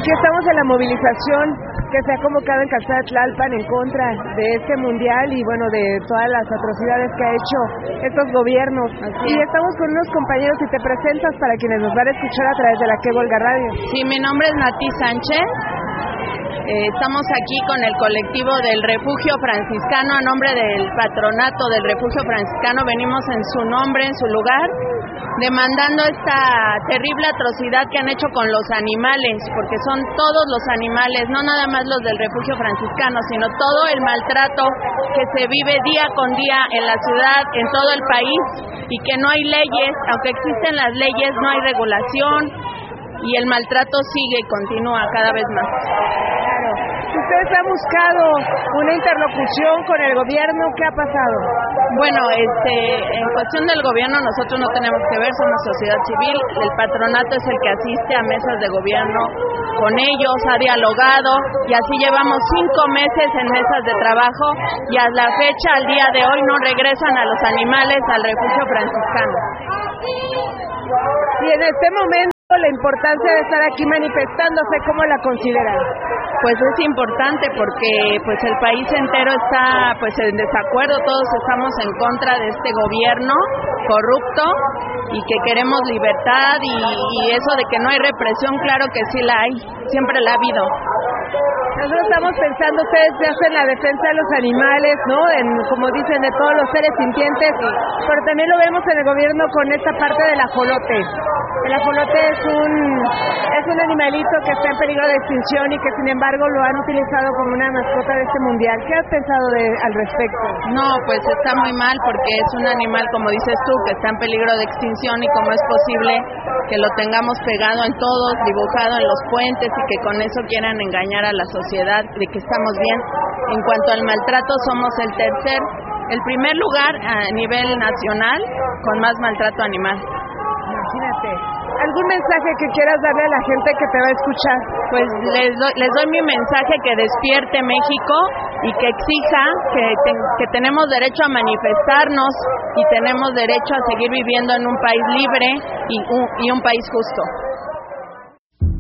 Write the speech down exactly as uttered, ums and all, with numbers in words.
aquí estamos en la movilización que se ha convocado en Calzada Tlalpan en contra de este mundial y bueno, de todas las atrocidades que ha hecho estos gobiernos. Así y estamos con unos compañeros y te presentas para quienes nos van a escuchar a través de la Que Volga Radio. Sí, mi nombre es Nati Sánchez. Eh, estamos aquí con el colectivo del Refugio Franciscano a nombre del patronato del Refugio Franciscano. Venimos en su nombre, en su lugar, demandando esta terrible atrocidad que han hecho con los animales, porque son todos los animales, no nada más los del Refugio Franciscano, sino todo el maltrato que se vive día con día en la ciudad, en todo el país, y que no hay leyes, aunque existen las leyes, no hay regulación, y el maltrato sigue y continúa cada vez más. Ustedes han buscado una interlocución con el gobierno, ¿qué ha pasado? Bueno, este, en cuestión del gobierno nosotros no tenemos que ver, somos sociedad civil, el patronato es el que asiste a mesas de gobierno con ellos, ha dialogado y así llevamos cinco meses en mesas de trabajo y a la fecha, al día de hoy, no regresan a los animales al refugio franciscano. Y en este momento la importancia de estar aquí manifestándose, ¿cómo la consideran? Pues es importante porque pues el país entero está pues en desacuerdo, todos estamos en contra de este gobierno corrupto y que queremos libertad y, y eso de que no hay represión, claro que sí la hay, siempre la ha habido. Nosotros estamos pensando, ustedes se hacen la defensa de los animales, ¿no? En, como dicen, de todos los seres sintientes, pero también lo vemos en el gobierno con esta parte del ajolote. El ajolote es un es un animalito que está en peligro de extinción y que sin embargo lo han utilizado como una mascota de este mundial. ¿Qué has pensado de, al respecto? No, pues está muy mal porque es un animal, como dices tú, que está en peligro de extinción y cómo es posible que lo tengamos pegado en todos, dibujado en los puentes y que con eso quieran engañar a la sociedad de que estamos bien. En cuanto al maltrato, somos el tercer, el primer lugar a nivel nacional con más maltrato animal. Imagínate. ¿Algún mensaje que quieras darle a la gente que te va a escuchar? Pues les doy, les doy mi mensaje, que despierte México y que exija que, te, que tenemos derecho a manifestarnos y tenemos derecho a seguir viviendo en un país libre y un, y un país justo.